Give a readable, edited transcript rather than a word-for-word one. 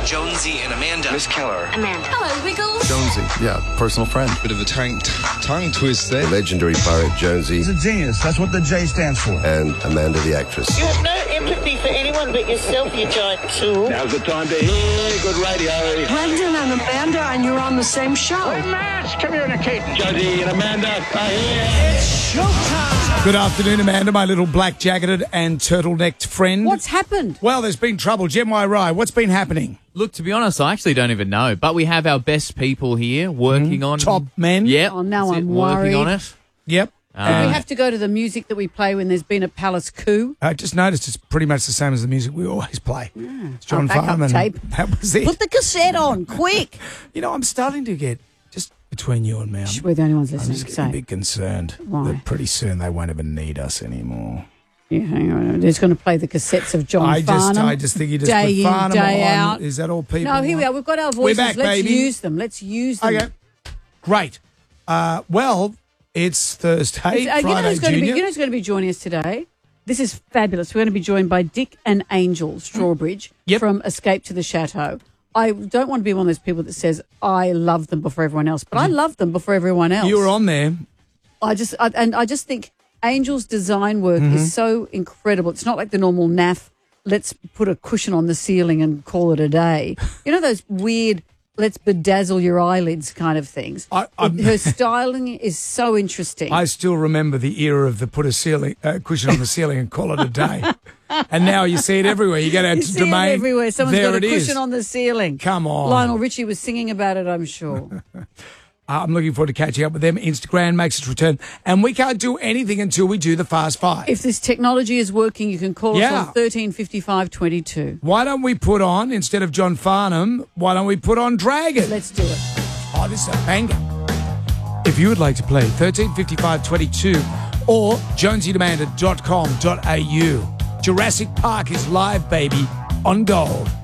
Jonesy and Amanda. Miss Keller. Amanda. Hello, Wiggles. Jonesy, yeah, personal friend. Bit of a tongue twist there. The legendary pirate Jonesy. He's a genius. That's what the J stands for. And Amanda the actress. You have no empathy for anyone but yourself, you giant tool. Now's the time to hear good radio. Brendan and Amanda, and you're on the same show. We're mass communicating. Jonesy and Amanda are here. It's showtime. Good afternoon, Amanda, my little black-jacketed and turtlenecked friend. What's happened? Well, there's been trouble. Jem Y. Rye, what's been happening? Look, to be honest, I actually don't even know. But we have our best people here working on... Top men. Yep. Oh, now I'm worried. Working on it. Yep. We have to go to the music that we play when there's been a palace coup. I just noticed it's pretty much the same as the music we always play. Yeah. It's John Farnham. Tape. That was it. Put the cassette on, quick. You know, I'm starting to get, just between you and me, We're the only ones I'm listening. just getting a bit concerned that pretty soon they won't even need us anymore. Yeah, hang on. They're just going to play the cassettes of John Farnham. I just think you just day put Farnham in, day on. out. Is that all people No, here we are. We've got our voices. We're back, Let's baby. use them. Let's use them. Okay. Great. Well, it's Thursday, Friday, you know who's going Junior. to be joining us today? This is fabulous. We're going to be joined by Dick and Angel Strawbridge from Escape to the Chateau. I don't want to be one of those people that says I love them before everyone else, but I love them before everyone else. You were on there. I just think Angel's design work is so incredible. It's not like the normal naff, let's put a cushion on the ceiling and call it a day. You know those weird, let's bedazzle your eyelids kind of things. Her styling is so interesting. I still remember the era of the put a cushion on the ceiling and call it a day. And now you see it everywhere. You go down to Domain. It everywhere. Someone's there got a it cushion is. on the ceiling. Come on. Lionel Richie was singing about it, I'm sure. I'm looking forward to catching up with them. Instagram makes its return. And we can't do anything until we do the Fast Five. If this technology is working, you can call us on 1355 22. Why don't we put on, instead of John Farnham, why don't we put on Dragon? Let's do it. Oh, this is a banger. If you would like to play 1355 22 or jonesyandamanda.com.au. Jurassic Park is live, baby, on Gold.